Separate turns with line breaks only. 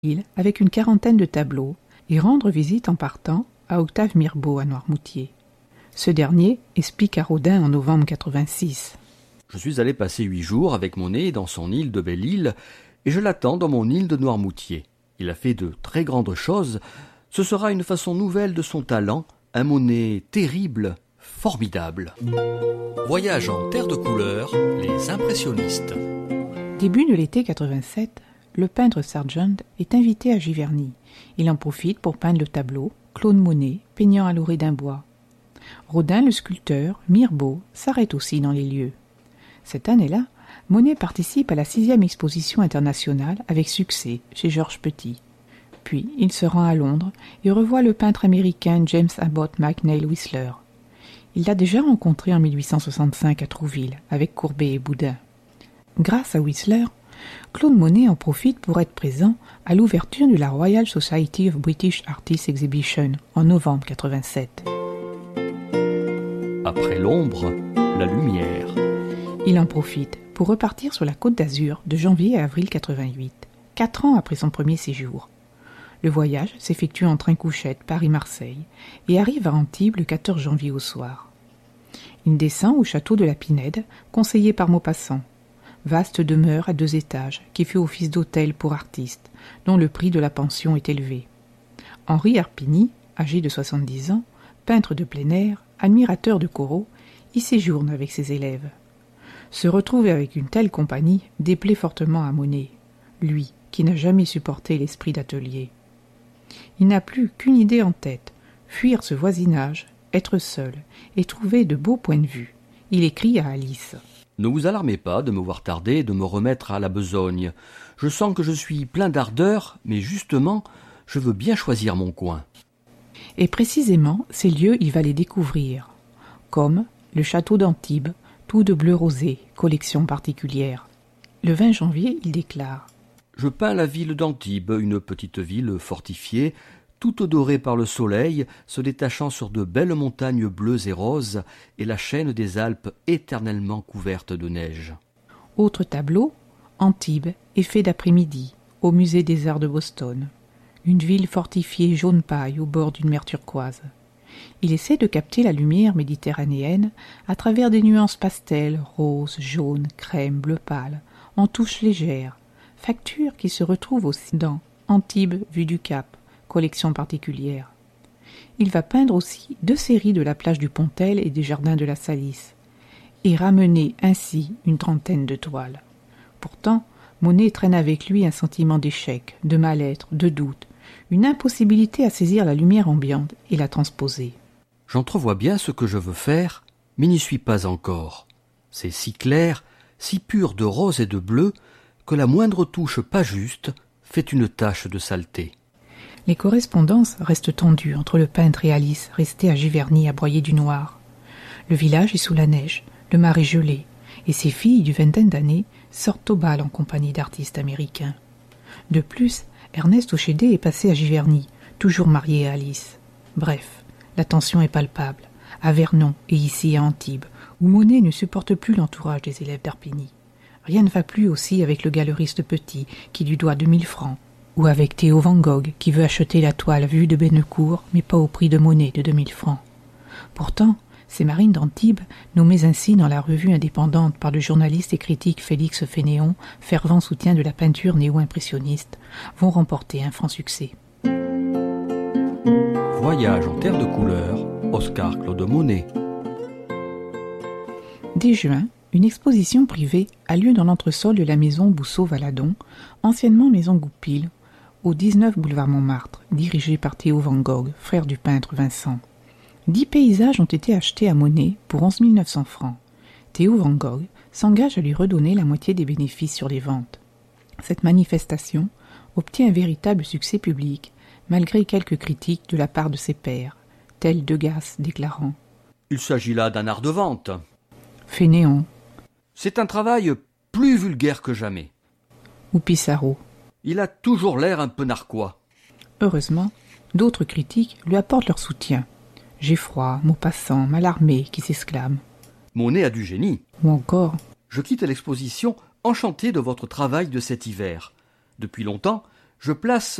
avec une quarantaine de tableaux et rendre visite en partant à Octave Mirbeau à Noirmoutier. Ce dernier explique à Rodin en novembre 86.
Je suis allé passer 8 jours avec Monet dans son île de Belle-Île et je l'attends dans mon île de Noirmoutier. Il a fait de très grandes choses. Ce sera une façon nouvelle de son talent, un Monet terrible, formidable.
Voyage en terre de couleur, les impressionnistes.
Début de l'été 87, le peintre Sargent est invité à Giverny. Il en profite pour peindre le tableau Claude Monet peignant à l'orée d'un bois. Rodin, le sculpteur, Mirbeau, s'arrête aussi dans les lieux. Cette année-là, Monet participe à la 6e exposition internationale avec succès chez Georges Petit. Puis, il se rend à Londres et revoit le peintre américain James Abbott McNeill Whistler. Il l'a déjà rencontré en 1865 à Trouville avec Courbet et Boudin. Grâce à Whistler, Claude Monet en profite pour être présent à l'ouverture de la Royal Society of British Artists Exhibition en novembre 87.
Après l'ombre, la lumière.
Il en profite pour repartir sur la Côte d'Azur de janvier à avril 88, 4 ans après son premier séjour. Le voyage s'effectue en train-couchette Paris-Marseille et arrive à Antibes le 14 janvier au soir. Il descend au château de la Pinède, conseillé par Maupassant. Vaste demeure à 2 étages qui fait office d'hôtel pour artistes, dont le prix de la pension est élevé. Henri Arpigny, âgé de 70 ans, peintre de plein air, admirateur de Corot, y séjourne avec ses élèves. Se retrouver avec une telle compagnie déplaît fortement à Monet, lui qui n'a jamais supporté l'esprit d'atelier. Il n'a plus qu'une idée en tête, fuir ce voisinage, être seul et trouver de beaux points de vue. Il écrit à Alice.
Ne vous alarmez pas de me voir tarder et de me remettre à la besogne. Je sens que je suis plein d'ardeur, mais justement, je veux bien choisir mon coin.
Et précisément, ces lieux, il va les découvrir, comme le château d'Antibes, tout de bleu rosé, collection particulière. Le 20 janvier, il déclare
« Je peins la ville d'Antibes, une petite ville fortifiée, toute dorée par le soleil, se détachant sur de belles montagnes bleues et roses, et la chaîne des Alpes éternellement couverte de neige. »
Autre tableau, Antibes, effet d'après-midi, au musée des Arts de Boston. Une ville fortifiée jaune paille au bord d'une mer turquoise. Il essaie de capter la lumière méditerranéenne à travers des nuances pastel, rose, jaune, crème, bleu pâle, en touches légères, facture qui se retrouve aussi dans Antibes vue du Cap, collection particulière. Il va peindre aussi 2 séries de la plage du Pontel et des jardins de la Salisse, et ramener ainsi une 30aine de toiles. Pourtant, Monet traîne avec lui un sentiment d'échec, de mal-être, de doute, une impossibilité à saisir la lumière ambiante et la transposer.
J'entrevois bien ce que je veux faire, mais n'y suis pas encore. C'est si clair, si pur de rose et de bleu, que la moindre touche pas juste fait une tache de saleté.
Les correspondances restent tendues entre le peintre et Alice, restée à Giverny à broyer du noir. Le village est sous la neige, le mar est gelé, et ses filles d'une vingtaine d'années sortent au bal en compagnie d'artistes américains. De plus, Ernest Ochédé est passé à Giverny, toujours marié à Alice. Bref, la tension est palpable, à Vernon et ici à Antibes, où Monet ne supporte plus l'entourage des élèves d'Arpigny. Rien ne va plus aussi avec le galeriste Petit, qui lui doit 2000 francs, ou avec Théo Van Gogh, qui veut acheter la toile vue de Bennecourt, mais pas au prix de Monet de 2000 francs. Pourtant, ces marines d'Antibes, nommées ainsi dans la revue indépendante par le journaliste et critique Félix Fénéon, fervent soutien de la peinture néo-impressionniste, vont remporter un franc succès.
Voyage en terre de couleur, Oscar Claude Monet.
Dès juin, une exposition privée a lieu dans l'entresol de la maison Bousseau-Valadon, anciennement maison Goupil, au 19 boulevard Montmartre, dirigée par Théo Van Gogh, frère du peintre Vincent. 10 paysages ont été achetés à Monet pour 11 900 francs. Théo Van Gogh s'engage à lui redonner la moitié des bénéfices sur les ventes. Cette manifestation obtient un véritable succès public, malgré quelques critiques de la part de ses pairs, tel Degas déclarant
« Il s'agit là d'un art de vente. »
Fénéon.
« C'est un travail plus vulgaire que jamais. »
Ou Pissarro.
« Il a toujours l'air un peu narquois. »
Heureusement, d'autres critiques lui apportent leur soutien. Geffroy, Maupassant, Mallarmé qui s'exclament
« Monet a du génie. »
Ou encore
« Je quitte l'exposition enchanté de votre travail de cet hiver. Depuis longtemps, Je place